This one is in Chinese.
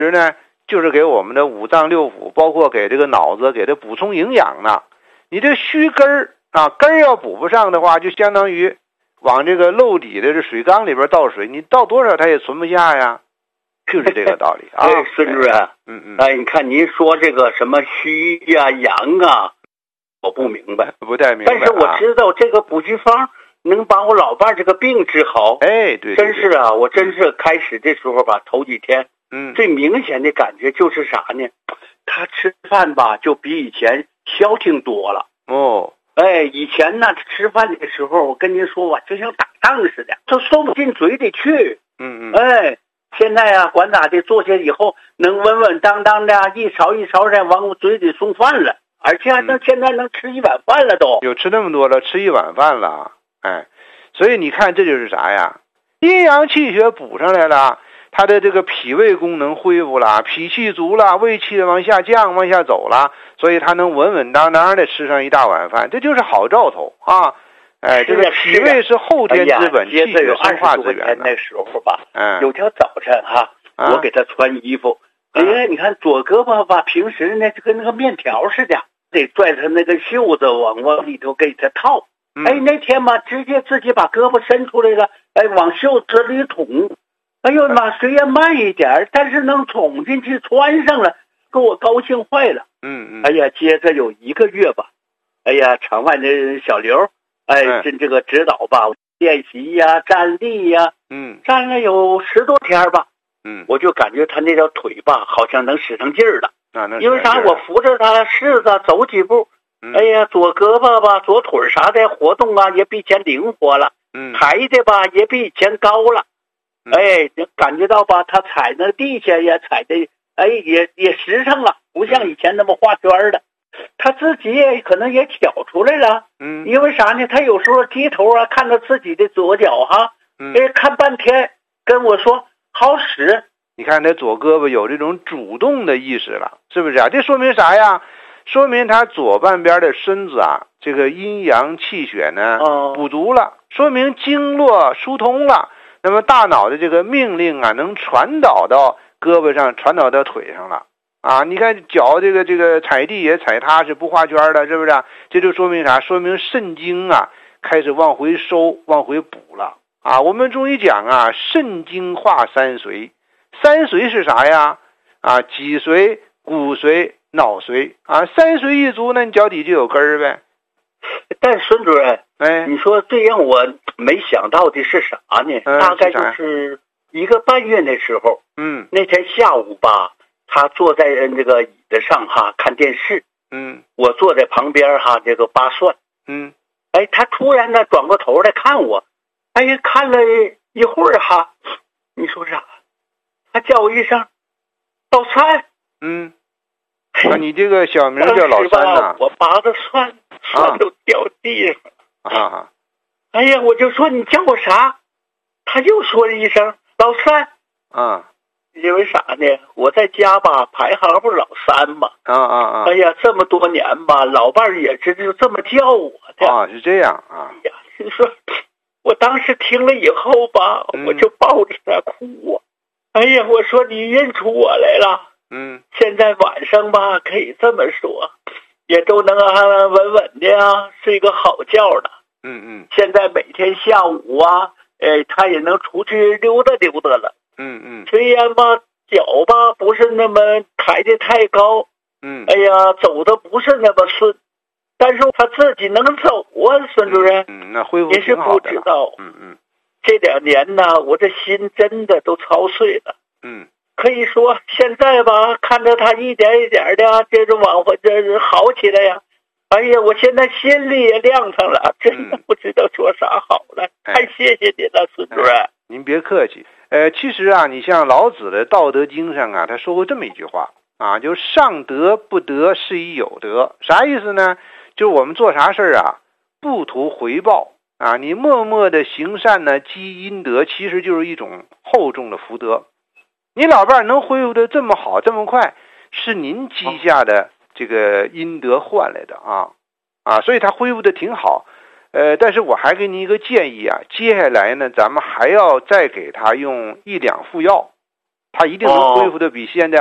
其实呢，就是给我们的五脏六腑，包括给这个脑子给它补充营养呢。你这虚根儿啊，根儿要补不上的话，就相当于往这个漏底的这水缸里边倒水，你倒多少它也存不下呀，就是这个道理啊。 对，孙主任，你看您说这个什么虚呀、阳啊，我不明白， 不太明白。 但是我知道这个补虚方能把我老伴这个病治好。 哎，对， 真是啊，我真是开始这时候吧，头几天，最明显的感觉就是啥呢？他吃饭吧，就比以前消停多了。 哦， 哎，以前呢吃饭的时候，我跟您说吧，就像打仗似的，都送不进嘴里去。哎，现在啊，管咋的，坐下以后能稳稳当当的，一勺一勺的往我嘴里送饭了，而且还能现在能吃一碗饭了都。 有吃那么多了，吃一碗饭了。哎，所以你看这就是啥呀？阴阳气血补上来了，他的这个脾胃功能恢复了，脾气足了，胃气往下降往下走了，所以他能稳稳当当的吃上一大碗饭，这就是好兆头啊！哎，这个脾胃是后天之本，气血生化之源。 那时候吧，有条早晨哈，我给他穿衣服，哎，你看左胳膊吧，平时呢就跟那个面条似的，得拽他那个袖子往里头给他套。哎，那天吧，直接自己把胳膊伸出来了，哎，往袖子里捅。哎呦妈，虽然慢一点，但是能捅进去穿上了，给我高兴坏了。哎呀，接着有1个月吧，哎呀，场外的小刘，哎，这个指导吧，练习呀、站立呀，站了有10多天吧，我就感觉他那条腿吧，好像能使上劲儿了。因为啥？我扶着他柿子走几步。哎呀，左胳膊吧，左腿啥的活动啊，也比以前灵活了。抬的吧，也比以前高了。哎，感觉到吧，他踩那地下也踩的，哎，也实诚了，不像以前那么画圈的。他自己也可能也挑出来了。因为啥呢？他有时候低头啊，看到自己的左脚哈，哎，看半天，跟我说好使。 你看他左胳膊有这种主动的意识了，是不是啊？这说明啥呀？说明他左半边的身子啊，这个阴阳气血呢补足了，说明经络疏通了。那么大脑的这个命令啊，能传导到胳膊上，传导到腿上了啊！你看脚这个踩地也踩踏实，不画圈了，是不是啊？这就说明啥？说明肾经啊开始往回收，往回补了啊！我们中医讲啊，肾经化三髓，三髓是啥呀？啊，脊髓、骨髓、脑髓啊，三髓一足，那你脚底就有根儿呗。 但孙主任，哎，你说最让我没想到的是啥呢？大概就是1个半月那时候，那天下午吧，他坐在这个椅子上哈看电视，我坐在旁边哈这个扒蒜，哎，他突然呢转过头来看我，哎呀，看了一会儿哈，你说啥？他叫我一声老三， 那你这个小名叫老三呐？ 我拔的蒜都掉地上了。哎呀，我就说你叫我啥？他又说了一声老三。因为啥呢？我在家吧，排行不是老三嘛。哎呀，这么多年吧，老伴儿也是就这么叫我的。 是这样啊。 哎呀，你说，我当时听了以后吧，我就抱着他哭啊。哎呀，我说你认出我来了。现在晚上吧，可以这么说，也都能安安稳稳的啊，睡个好觉了。现在每天下午啊，哎，他也能出去溜达溜达了。虽然吧，脚吧不是那么抬得太高，哎呀，走的不是那么顺，但是他自己能走啊，孙主任。 那恢复也是不知道。这2年呢，我这心真的都操碎了。可以说现在吧，看着他一点一点的这种往回这好起来呀，哎呀，我现在心里也亮堂了，真的不知道说啥好了。太谢谢你了，孙主任。 您别客气。其实啊，你像老子的《道德经》上啊，他说过这么一句话啊，就上德不德，是以有德。啥意思呢？就是我们做啥事啊，不图回报啊，你默默的行善呢，积阴德，其实就是一种厚重的福德。你老伴能恢复的这么好这么快，是您积下的这个阴德换来的啊，所以他恢复的挺好。但是我还给您一个建议啊，接下来呢，咱们还要再给他用1两副药他一定能恢复的比现在